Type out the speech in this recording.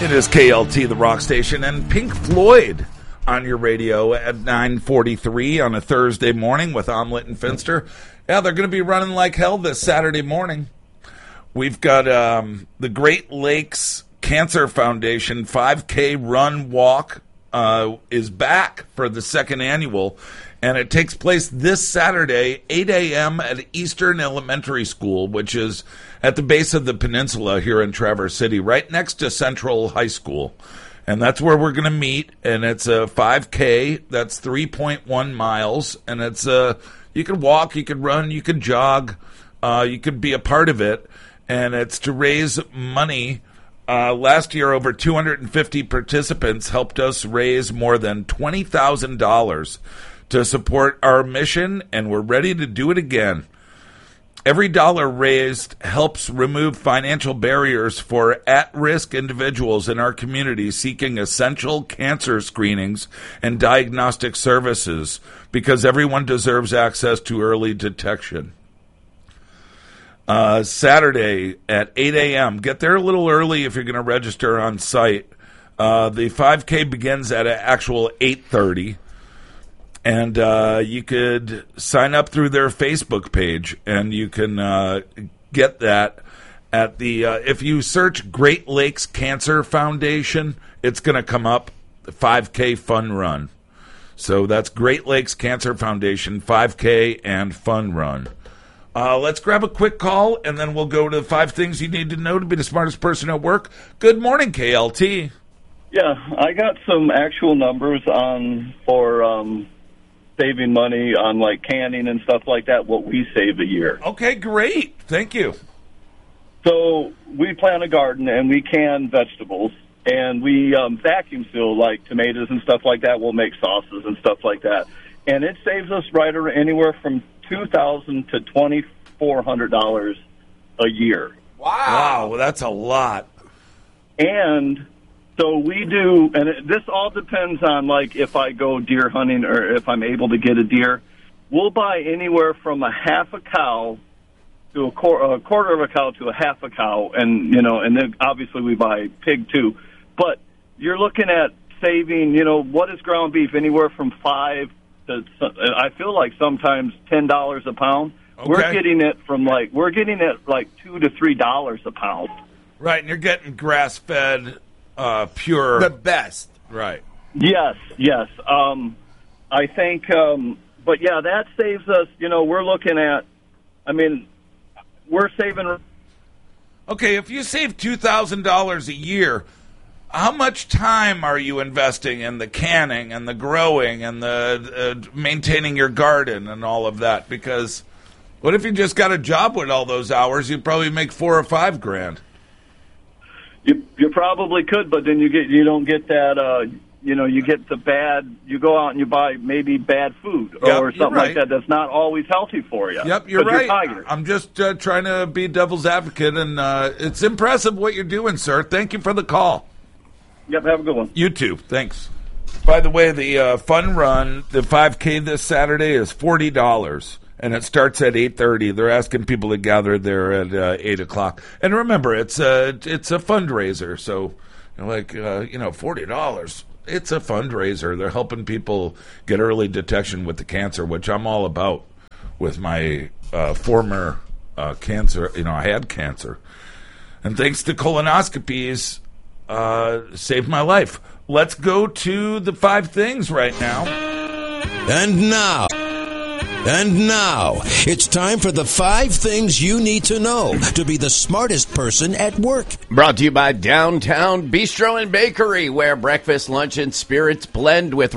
It is KLT, the rock station, and Pink Floyd on your radio at 9:43 on a Thursday morning with Omelet and Finster. Yeah, they're going to be running like hell this Saturday morning. We've got the Great Lakes Cancer Foundation 5K Run Walk is back for the second annual, and it takes place this Saturday, 8 a.m. at Eastern Elementary School, which is at the base of the peninsula here in Traverse City, right next to Central High School. And that's where we're going to meet, and it's a 5K. That's 3.1 miles, and it's you can walk, you can run, you can jog, you can be a part of it, and it's to raise money. Last year, over 250 participants helped us raise more than $20,000 to support our mission, and we're ready to do it again. Every dollar raised helps remove financial barriers for at-risk individuals in our community seeking essential cancer screenings and diagnostic services, because everyone deserves access to early detection. Saturday at 8 a.m. Get there a little early if you're going to register on site. The 5K begins at an actual 8:30. And you could sign up through their Facebook page, and you can get that at the if you search Great Lakes Cancer Foundation, it's going to come up, the 5K Fun Run. So that's Great Lakes Cancer Foundation 5K and Fun Run. Let's grab a quick call, and then we'll go to 5 things you need to know to be the smartest person at work. Good morning, KLT. Yeah, I got some actual numbers for saving money on like canning and stuff like that, what we save a year. Okay, great. Thank you. So we plant a garden and we can vegetables, and we vacuum seal like tomatoes and stuff like that. We'll make sauces and stuff like that. And it saves us right around anywhere from $2,000 to $2,400 a year. Wow, well, that's a lot. And so we do, and this all depends on, like, if I go deer hunting or if I'm able to get a deer. We'll buy anywhere from a half a cow to a quarter of a cow to a half a cow, and, you know, and then obviously we buy pig too. But you're looking at saving, you know, what is ground beef? Anywhere from $5 to, I feel like sometimes $10 a pound. Okay. We're getting it like $2 to $3 a pound. Right, and you're getting grass-fed, pure. The best. Right. Yes. I think, but yeah, that saves us, you know, we're looking at, I mean, we're saving. Okay, if you save $2,000 a year, how much time are you investing in the canning and the growing and the maintaining your garden and all of that? Because what if you just got a job with all those hours? You'd probably make $4,000 or $5,000. You probably could, but then you don't get that, you know, you get the bad, you go out and you buy maybe bad food or something like that that's not always healthy for you. Yep, you're right. I'm just trying to be devil's advocate, and it's impressive what you're doing, sir. Thank you for the call. Yep, have a good one. You too. Thanks. By the way, the Fun Run, the 5K this Saturday is $40. And it starts at 8:30. They're asking people to gather there at 8 o'clock. And remember, it's a fundraiser. So, $40. It's a fundraiser. They're helping people get early detection with the cancer, which I'm all about with my former cancer. You know, I had cancer. And thanks to colonoscopies, saved my life. Let's go to the 5 things right now. And now, it's time for the 5 things you need to know to be the smartest person at work. Brought to you by Downtown Bistro and Bakery, where breakfast, lunch, and spirits blend with